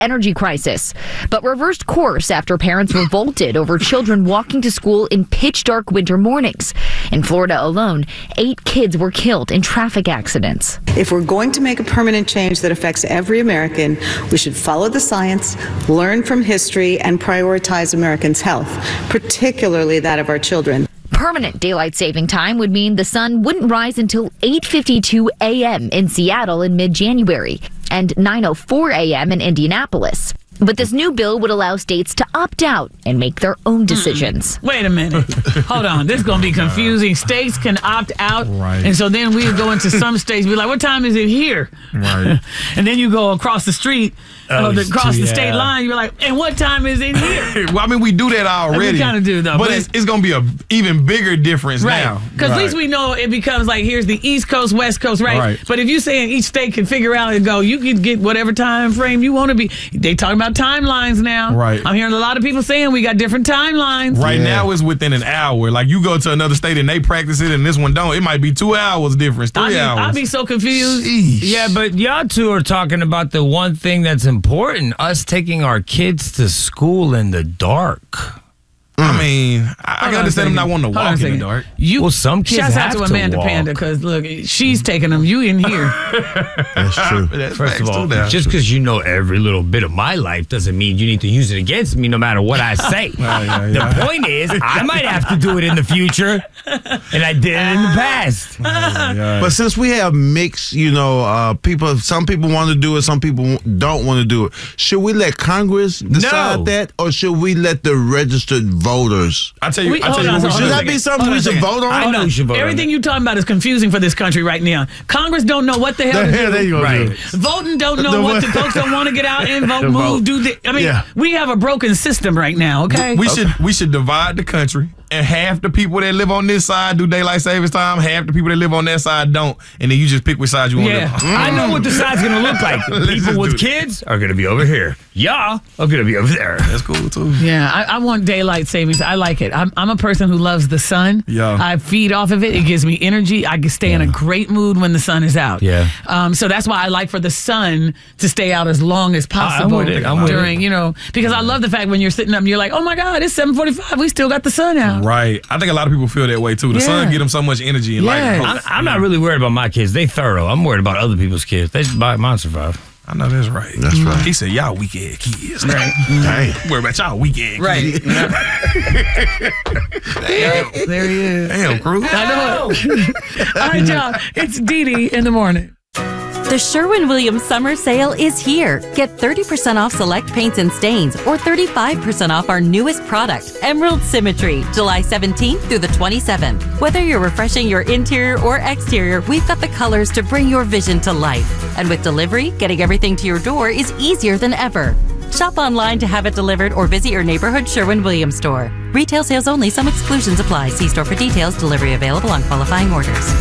energy crisis, but reversed course after parents revolted over children walking to school in pitch dark winter mornings. In Florida alone, 8 kids were killed in traffic accidents. If we're going to make a permanent change that affects every American, we should follow the science, learn from history, and prioritize Americans' health, particularly that of our children. Permanent daylight saving time would mean the sun wouldn't rise until 8:52 a.m. in Seattle in mid-January and 9:04 a.m. in Indianapolis. But this new bill would allow states to opt out and make their own decisions. Wait a minute. Hold on. This is going to be confusing. States can opt out. Right. And so then we go into some states, be like, what time is it here? Right. And then you go across the street, across the state line, you're like, and what time is it here? Well, I mean, we do that already. We kind of do, though. But it's going to be an even bigger difference now. Because at least we know it becomes like, here's the East Coast, West Coast, right? But if you're saying each state can figure out and go, you can get whatever time frame you want to be. They talking about timelines now. Right. I'm hearing a lot of people saying we got different timelines. Right now it's within an hour. Like you go to another state and they practice it and this one don't. It might be 2 hours difference, 3 hours. I'd be so confused. Sheesh. Yeah, but y'all two are talking about the one thing that's important, us taking our kids to school in the dark. I mean, I can understand them not wanting to walk in the dark. Well, some kids Shouts out have to Amanda walk. Panda, because look, she's taking them. You in here. That's true. First of all, just because you know every little bit of my life doesn't mean you need to use it against me no matter what I say. The point is, I might have to do it in the future, and I did it in the past. But since we have mixed, people, some people want to do it, some people don't want to do it. Should we let Congress decide that, or should we let the registered voters? I tell you, should that be something we should vote on? I know you should vote on Everything you're talking about is confusing for this country right now. Congress don't know what the hell to do. Right. Voting don't know what the folks don't want to get out and vote, move, do the. I mean, we have a broken system right now. Okay, we should divide the country. And half the people that live on this side do daylight savings time. Half the people that live on that side don't. And then you just pick which side you want to live on. I know what the side's going to look like. People with kids are going to be over here. Y'all are going to be over there. That's cool, too. Yeah, I want daylight savings. I like it. I'm a person who loves the sun. Yeah. I feed off of it. It gives me energy. I can stay in a great mood when the sun is out. Yeah. So that's why I like for the sun to stay out as long as possible. I'm with it. Because I love the fact when you're sitting up and you're like, oh my God, it's 7:45. We still got the sun out. Right. I think a lot of people feel that way, too. The sun gives them so much energy and light. I'm not really worried about my kids. They thorough. I'm worried about other people's kids. They just mine survive. I know that's right. That's right. He said, y'all weak-ass kids. Right. Dang. Worry about y'all weak-ass kids. Right. Damn. There he is. Damn, Cruz. I know it. All right, y'all. It's Dee Dee in the morning. The Sherwin-Williams summer sale is here. Get 30% off select paints and stains or 35% off our newest product, Emerald Symmetry, July 17th through the 27th. Whether you're refreshing your interior or exterior, we've got the colors to bring your vision to life. And with delivery, getting everything to your door is easier than ever. Shop online to have it delivered or visit your neighborhood Sherwin-Williams store. Retail sales only. Some exclusions apply. See store for details. Delivery available on qualifying orders.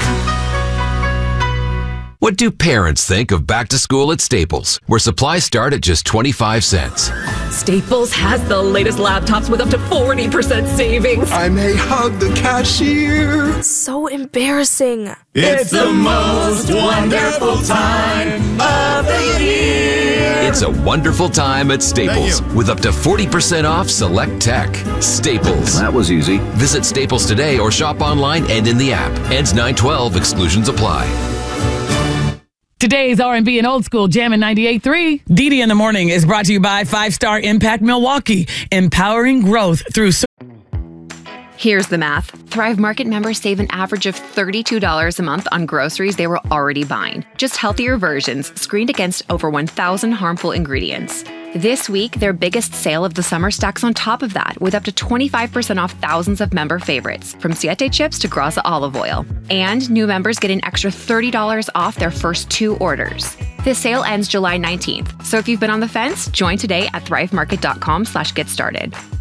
What do parents think of back to school at Staples, where supplies start at just 25 cents? Staples has the latest laptops with up to 40% savings. I may hug the cashier. So embarrassing. It's the most wonderful time of the year. It's a wonderful time at Staples with up to 40% off select tech. Staples. That was easy. Visit Staples today or shop online and in the app. Ends 9/12. Exclusions apply. Today's R&B and Old School Jammin' 98.3. Dee Dee in the Morning is brought to you by 5-Star Impact Milwaukee, empowering growth through... Here's the math. Thrive Market members save an average of $32 a month on groceries they were already buying. Just healthier versions, screened against over 1,000 harmful ingredients. This week, their biggest sale of the summer stacks on top of that, with up to 25% off thousands of member favorites, from Siete chips to Graza olive oil. And new members get an extra $30 off their first 2 orders. This sale ends July 19th, so if you've been on the fence, join today at thrivemarket.com/get started.